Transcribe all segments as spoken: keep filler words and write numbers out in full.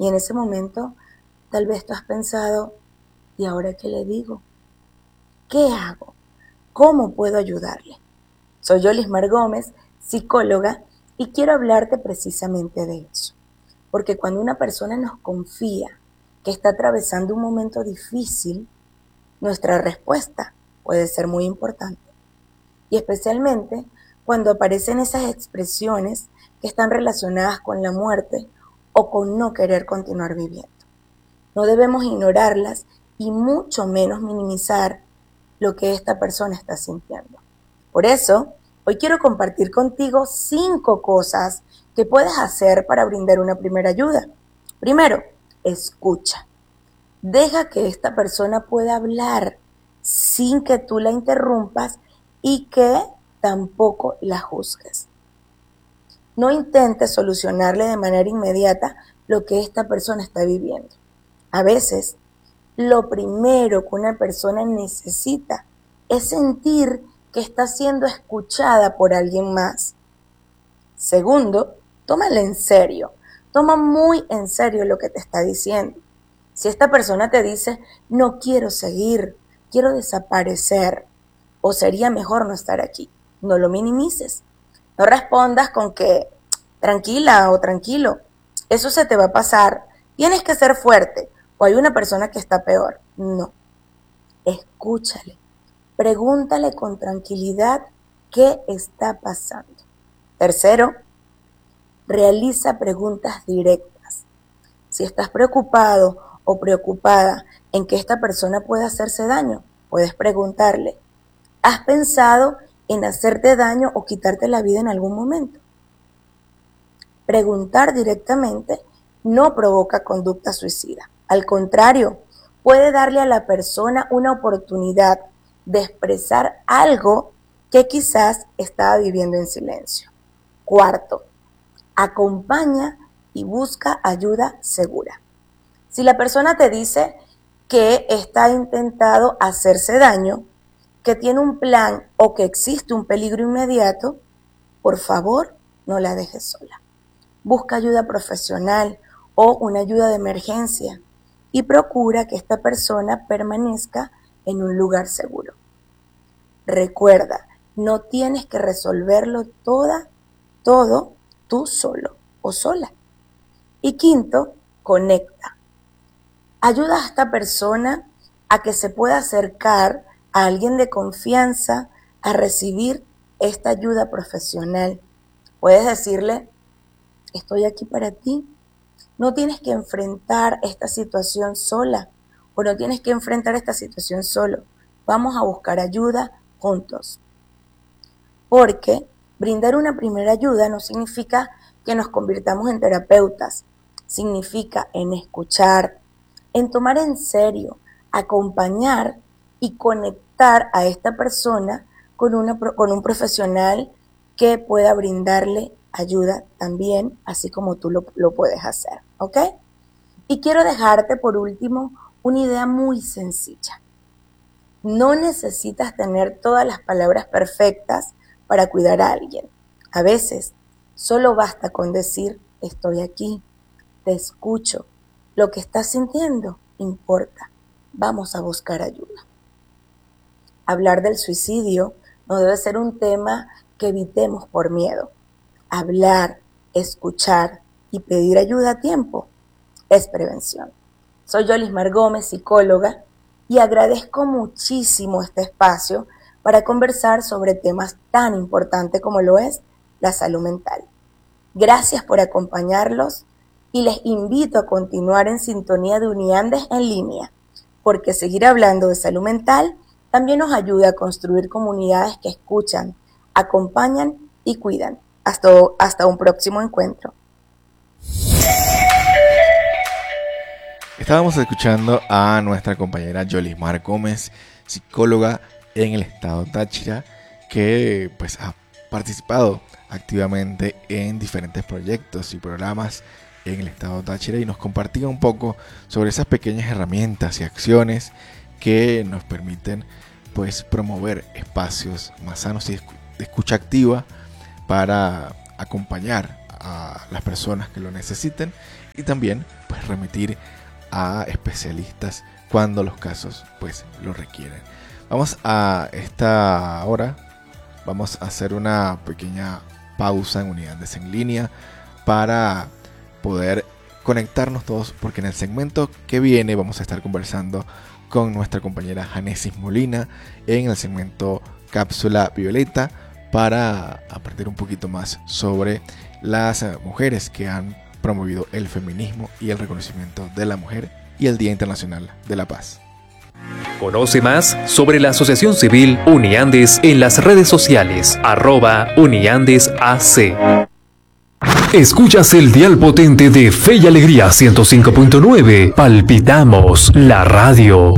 Y en ese momento, tal vez tú has pensado, ¿y ahora qué le digo? ¿Qué hago? ¿Cómo puedo ayudarle? Soy Yolismar Gómez, psicóloga, y quiero hablarte precisamente de eso. Porque cuando una persona nos confía que está atravesando un momento difícil, nuestra respuesta puede ser muy importante. Y especialmente cuando aparecen esas expresiones que están relacionadas con la muerte o con no querer continuar viviendo. No debemos ignorarlas y mucho menos minimizar lo que esta persona está sintiendo. Por eso, hoy quiero compartir contigo cinco cosas que puedes hacer para brindar una primera ayuda. Primero, escucha. Deja que esta persona pueda hablar sin que tú la interrumpas y que tampoco la juzgues. No intentes solucionarle de manera inmediata lo que esta persona está viviendo. A veces, lo primero que una persona necesita es sentir que está siendo escuchada por alguien más. Segundo, tómala en serio. Toma muy en serio lo que te está diciendo. Si esta persona te dice, no quiero seguir, quiero desaparecer, o sería mejor no estar aquí, no lo minimices. No respondas con que, tranquila o tranquilo, eso se te va a pasar, tienes que ser fuerte, o hay una persona que está peor. No, escúchale, pregúntale con tranquilidad qué está pasando. Tercero, realiza preguntas directas. Si estás preocupado o preocupada en que esta persona pueda hacerse daño, puedes preguntarle, ¿has pensado en hacerte daño o quitarte la vida en algún momento? Preguntar directamente no provoca conducta suicida. Al contrario, puede darle a la persona una oportunidad de expresar algo que quizás estaba viviendo en silencio. Cuarto, acompaña y busca ayuda segura. Si la persona te dice que está intentando hacerse daño, que tiene un plan o que existe un peligro inmediato, por favor, no la dejes sola. Busca ayuda profesional o una ayuda de emergencia y procura que esta persona permanezca en un lugar seguro. Recuerda, no tienes que resolverlo toda, todo tú solo o sola. Y quinto, conecta. Ayuda a esta persona a que se pueda acercar a alguien de confianza a recibir esta ayuda profesional. Puedes decirle, estoy aquí para ti. No tienes que enfrentar esta situación sola o no tienes que enfrentar esta situación solo. Vamos a buscar ayuda juntos. Porque brindar una primera ayuda no significa que nos convirtamos en terapeutas. Significa en escuchar, en tomar en serio, acompañar y conectar a esta persona con, una, con un profesional que pueda brindarle ayuda también, así como tú lo, lo puedes hacer, ¿ok? Y quiero dejarte por último una idea muy sencilla. No necesitas tener todas las palabras perfectas para cuidar a alguien. A veces solo basta con decir, estoy aquí, te escucho, lo que estás sintiendo importa, vamos a buscar ayuda. Hablar del suicidio no debe ser un tema que evitemos por miedo. Hablar, escuchar y pedir ayuda a tiempo es prevención. Soy Yolismar Gómez, psicóloga, y agradezco muchísimo este espacio para conversar sobre temas tan importantes como lo es la salud mental. Gracias por acompañarlos y les invito a continuar en sintonía de Uniandes en línea, porque seguir hablando de salud mental también nos ayuda a construir comunidades que escuchan, acompañan y cuidan. Hasta, hasta un próximo encuentro. Estábamos escuchando a nuestra compañera Yolismar Gómez, psicóloga en el estado Táchira, que pues ha participado activamente en diferentes proyectos y programas en el estado Táchira y nos compartía un poco sobre esas pequeñas herramientas y acciones que nos permiten pues promover espacios más sanos y de escucha activa para acompañar a las personas que lo necesiten y también pues pues remitir a especialistas cuando los casos pues lo requieren. Vamos a esta hora, vamos a hacer una pequeña pausa en Unidades en Línea para poder conectarnos todos, porque en el segmento que viene vamos a estar conversando con nuestra compañera Janesis Molina en el segmento Cápsula Violeta para aprender un poquito más sobre las mujeres que han promovido el feminismo y el reconocimiento de la mujer y el Día Internacional de la Paz. Conoce más sobre la Asociación Civil Uniandes en las redes sociales, arroba UniandesAC. Escuchas el dial potente de Fe y Alegría ciento cinco punto nueve. Palpitamos la radio.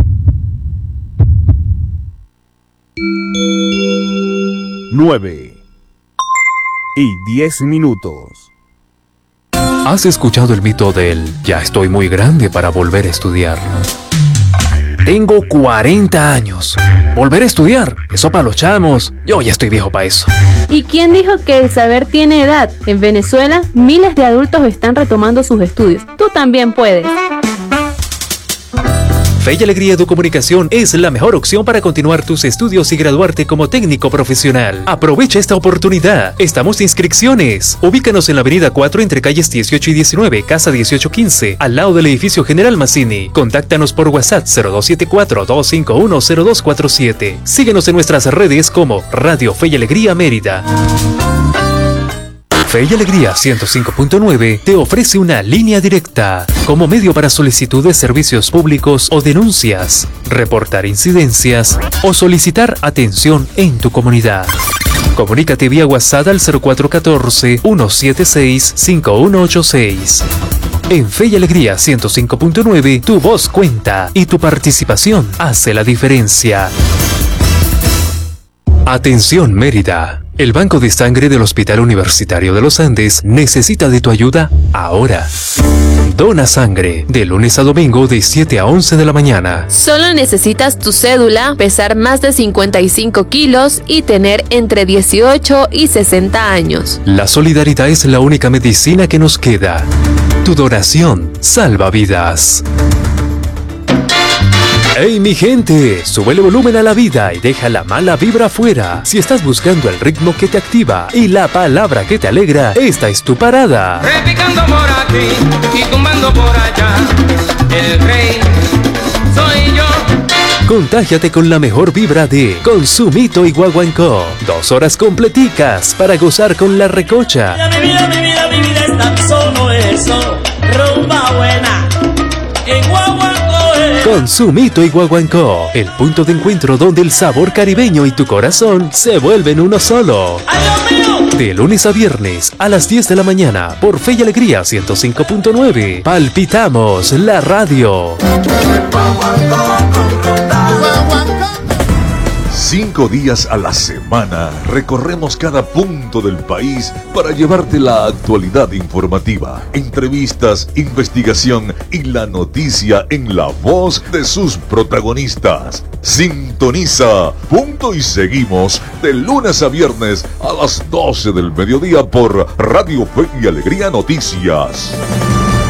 nueve y diez minutos. ¿Has escuchado el mito del ya estoy muy grande para volver a estudiar? Tengo cuarenta años. ¿Volver a estudiar? Eso para los chamos. Yo ya estoy viejo para eso. ¿Y quién dijo que el saber tiene edad? En Venezuela, miles de adultos están retomando sus estudios. Tú también puedes. Fe y Alegría Educomunicación es la mejor opción para continuar tus estudios y graduarte como técnico profesional. Aprovecha esta oportunidad. Estamos de inscripciones. Ubícanos en la avenida cuatro entre calles dieciocho y diecinueve, casa dieciocho quince, al lado del edificio General Mazzini. Contáctanos por WhatsApp cero dos siete cuatro, dos cinco uno, cero dos cuatro siete. Síguenos en nuestras redes como Radio Fe y Alegría Mérida. Fe y Alegría ciento cinco punto nueve te ofrece una línea directa como medio para solicitud de servicios públicos o denuncias, reportar incidencias o solicitar atención en tu comunidad. Comunícate vía WhatsApp al cero cuatro uno cuatro, uno siete seis, cinco uno ocho seis. En Fe y Alegría ciento cinco punto nueve tu voz cuenta y tu participación hace la diferencia. Atención Mérida. El Banco de Sangre del Hospital Universitario de los Andes necesita de tu ayuda ahora. Dona sangre de lunes a domingo de siete a once de la mañana. Solo necesitas tu cédula, pesar más de cincuenta y cinco kilos y tener entre dieciocho y sesenta años. La solidaridad es la única medicina que nos queda. Tu donación salva vidas. ¡Hey mi gente! Sube el volumen a la vida y deja la mala vibra afuera. Si estás buscando el ritmo que te activa y la palabra que te alegra, esta es tu parada. Repicando por aquí y tumbando por allá, el rey soy yo. Contágiate con la mejor vibra de Consumito y Guaguancó. Dos horas completicas para gozar con la recocha. Mi vida, mi vida, mi vida es tan solo eso. Rumba buena en Guaguancó. Consumito y Guaguancó, el punto de encuentro donde el sabor caribeño y tu corazón se vuelven uno solo. De lunes a viernes a las diez de la mañana por Fe y Alegría ciento cinco punto nueve. Palpitamos la radio. Cinco días a la semana recorremos cada punto del país para llevarte la actualidad informativa, entrevistas, investigación y la noticia en la voz de sus protagonistas. Sintoniza Punto y Seguimos de lunes a viernes a las doce del mediodía por Radio Fe y Alegría Noticias.